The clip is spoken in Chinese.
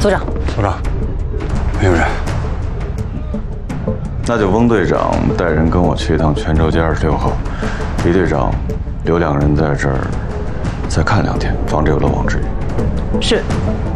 组长， 没有人。 那就翁队长带人跟我去一趟泉州街26号，李队长留2个人在这儿再看2天，防止有漏网之鱼。 是。